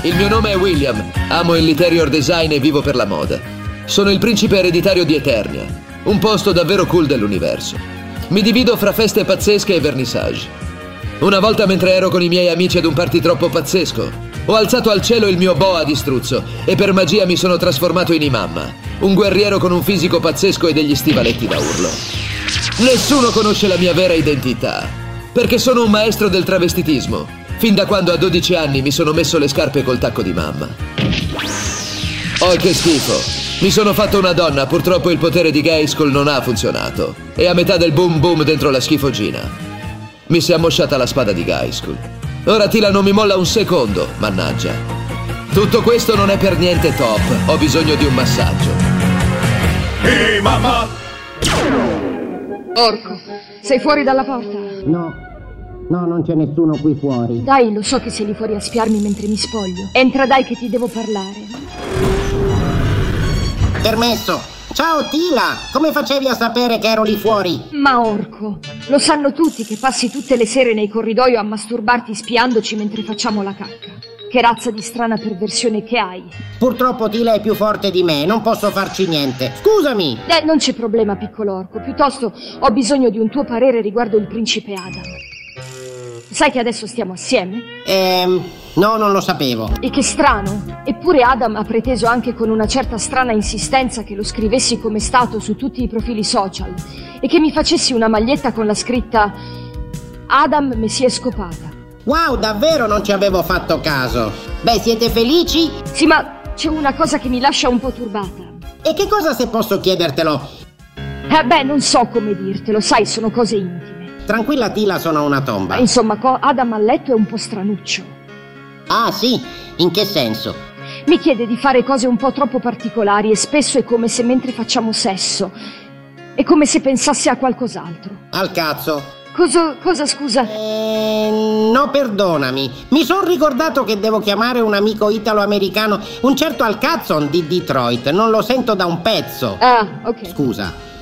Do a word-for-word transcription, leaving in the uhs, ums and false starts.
Il mio nome è William, amo il interior design e vivo per la moda. Sono il principe ereditario di Eternia, un posto davvero cool dell'universo. Mi divido fra feste pazzesche e vernissage. Una volta, mentre ero con i miei amici ad un party troppo pazzesco, ho alzato al cielo il mio boa di struzzo e per magia mi sono trasformato in Imamma, un guerriero con un fisico pazzesco e degli stivaletti da urlo. Nessuno conosce la mia vera identità, perché sono un maestro del travestitismo, fin da quando a dodici anni mi sono messo le scarpe col tacco di mamma. Oh, che schifo! Mi sono fatto una donna, purtroppo il potere di Grayskull non ha funzionato. E a metà del boom boom dentro la schifogina mi si è ammosciata la spada di Grayskull. Ora Tila non mi molla un secondo, mannaggia. Tutto questo non è per niente top, ho bisogno di un massaggio. Ehi, mamma! Orco, sei fuori dalla porta? No. No, non c'è nessuno qui fuori. Dai, lo so che sei lì fuori a spiarmi mentre mi spoglio. Entra, dai, che ti devo parlare. Permesso. Ciao, Tila. Come facevi a sapere che ero lì fuori? Ma Orco, lo sanno tutti che passi tutte le sere nei corridoi a masturbarti spiandoci mentre facciamo la cacca. Che razza di strana perversione che hai. Purtroppo Tila è più forte di me, non posso farci niente. Scusami. Eh, non c'è problema, piccolo Orco. Piuttosto ho bisogno di un tuo parere riguardo il principe Adam. Sai che adesso stiamo assieme? Ehm, no, non lo sapevo. E che strano. Eppure Adam ha preteso anche con una certa strana insistenza che lo scrivessi come stato su tutti i profili social e che mi facessi una maglietta con la scritta Adam mi si è scopata. Wow, davvero non ci avevo fatto caso. Beh, siete felici? Sì, ma c'è una cosa che mi lascia un po' turbata. E che cosa, se posso chiedertelo? Eh beh, non so come dirtelo, sai, sono cose intime. Tranquilla Tila, sono una tomba. Insomma, Adam a letto è un po' stranuccio. Ah, sì? In che senso? Mi chiede di fare cose un po' troppo particolari e spesso è come se mentre facciamo sesso è come se pensasse a qualcos'altro. Al cazzo. Cosa, cosa scusa? Eh, no, perdonami. Mi sono ricordato che devo chiamare un amico italo-americano, un certo Al Cazzon di Detroit. Non lo sento da un pezzo. Ah, ok. Scusa.